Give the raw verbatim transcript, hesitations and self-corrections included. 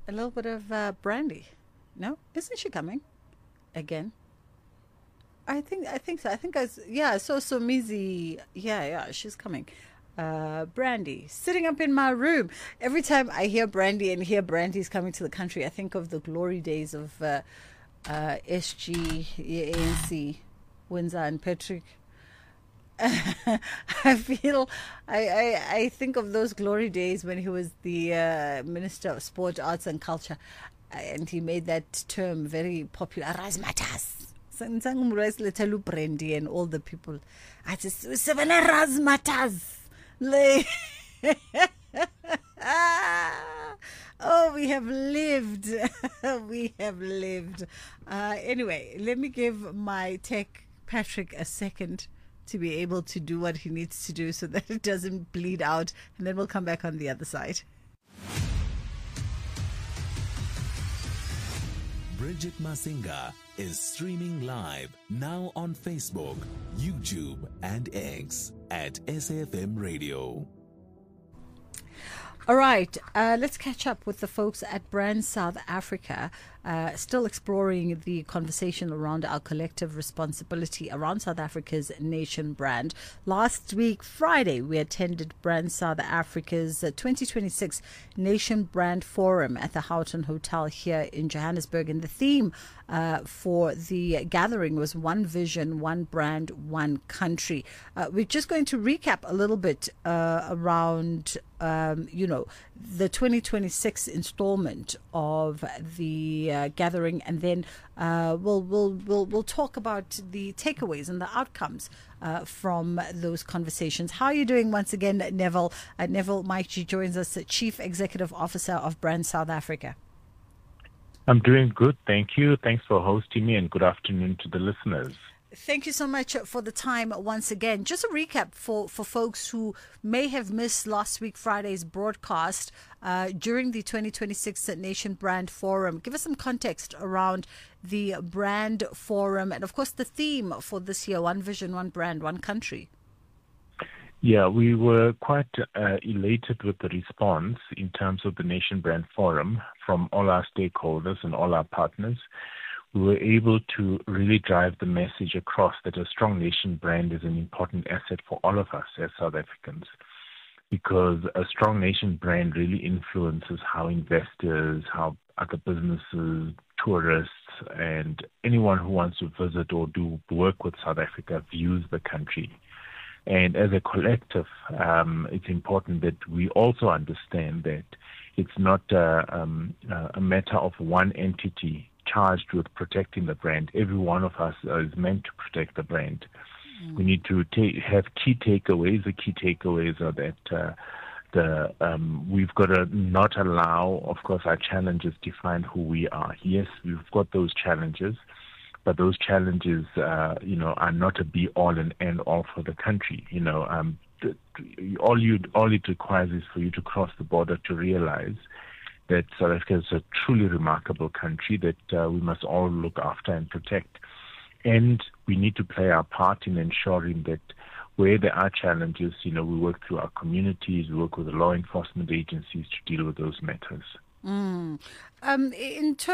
A little bit of uh, brandy. No, isn't she coming again? I think I think so. I think I s- yeah. So so Mizi. Yeah, yeah. She's coming. Uh, Brandy sitting up in my room. Every time I hear Brandy and hear Brandy's coming to the country, I think of the glory days of uh, uh, S G, A N C, Windsor and Patrick. I feel I, I I think of those glory days when he was the uh, Minister of Sport, Arts and Culture, uh, and he made that term very popular. Razmatas. Little Brandy and all the people. I just seven Razmatas. Like, oh, we have lived. We have lived. Uh, anyway, let me give my tech Patrick a second to be able to do what he needs to do so that it doesn't bleed out, and then we'll come back on the other side. Bridget Masinga is streaming live now on Facebook, YouTube, and X at S A F M Radio. All right, uh, let's catch up with the folks at Brand South Africa, uh, still exploring the conversation around our collective responsibility around South Africa's nation brand. Last week, Friday, we attended Brand South Africa's uh, twenty twenty-six Nation Brand Forum at the Houghton Hotel here in Johannesburg. And the theme uh, for the gathering was One Vision, One Brand, One Country. Uh, we're just going to recap a little bit uh, around Um, you know, the twenty twenty-six installment of the uh, gathering, and then uh, we'll we'll we'll we'll talk about the takeaways and the outcomes uh, from those conversations. How are you doing once again, Neville? Uh, Neville Maichi joins us, Chief Executive Officer of Brand South Africa. I'm doing good, thank you. Thanks for hosting me, and good afternoon to the listeners. Thank you so much for the time once again. Just a recap for, for folks who may have missed last week Friday's broadcast uh, during the twenty twenty-six Nation Brand Forum. Give us some context around the Brand Forum and, of course, the theme for this year, One Vision, One Brand, One Country. Yeah, we were quite uh, elated with the response in terms of the Nation Brand Forum from all our stakeholders and all our partners. We were able to really drive the message across that a strong nation brand is an important asset for all of us as South Africans, because a strong nation brand really influences how investors, how other businesses, tourists, and anyone who wants to visit or do work with South Africa views the country. And as a collective, um, it's important that we also understand that it's not uh, um, uh, a matter of one entity charged with protecting the brand. Every one of us uh, is meant to protect the brand. Mm. We need to ta- have key takeaways. The key takeaways are that uh, the um, we've got to not allow, of course, our challenges define who we are. Yes, we've got those challenges, but those challenges, uh, you know, are not a be-all and end-all for the country. You know, um, th- all you all it requires is for you to cross the border to realize that South Africa is a truly remarkable country that uh, we must all look after and protect. And we need to play our part in ensuring that where there are challenges, you know, we work through our communities, we work with the law enforcement agencies to deal with those matters. Mm. Um, in terms